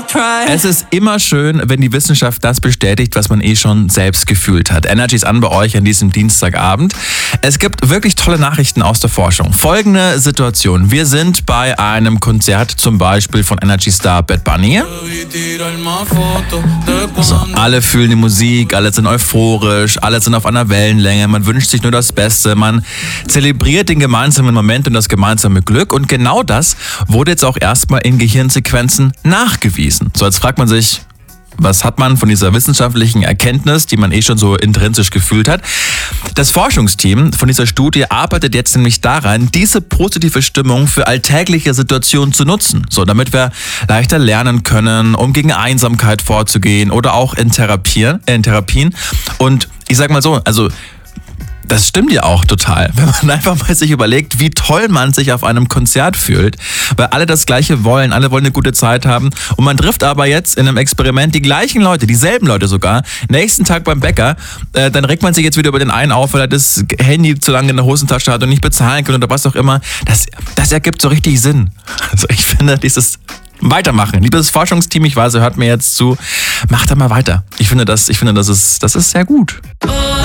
Es ist immer schön, wenn die Wissenschaft das bestätigt, was man schon selbst gefühlt hat. Energy ist an bei euch an diesem Dienstagabend. Es gibt wirklich tolle Nachrichten aus der Forschung. Folgende Situation. Wir sind bei einem Konzert zum Beispiel von Energy-Star Bad Bunny. So, alle fühlen die Musik, alle sind euphorisch, alle sind auf einer Wellenlänge, man wünscht sich nur das Beste, man zelebriert den gemeinsamen Moment und das gemeinsame Glück und genau das wurde jetzt auch erstmal in Gehirnsequenzen nachgewiesen. So, jetzt fragt man sich, was hat man von dieser wissenschaftlichen Erkenntnis, die man schon so intrinsisch gefühlt hat? Das Forschungsteam von dieser Studie arbeitet jetzt nämlich daran, diese positive Stimmung für alltägliche Situationen zu nutzen. So, damit wir leichter lernen können, um gegen Einsamkeit vorzugehen oder auch in Therapien. Und ich sag mal so, also das stimmt ja auch total, wenn man einfach mal sich überlegt, wie toll man sich auf einem Konzert fühlt, weil alle das Gleiche wollen, alle wollen eine gute Zeit haben und man trifft aber jetzt in einem Experiment die gleichen Leute, dieselben Leute sogar, nächsten Tag beim Bäcker, dann regt man sich jetzt wieder über den einen auf, weil er das Handy zu lange in der Hosentasche hat und nicht bezahlen kann oder was auch immer. Das ergibt so richtig Sinn. Also ich finde dieses Weitermachen. Liebes Forschungsteam, ich weiß, ihr hört mir jetzt zu, macht da mal weiter. Ich finde, das ist sehr gut.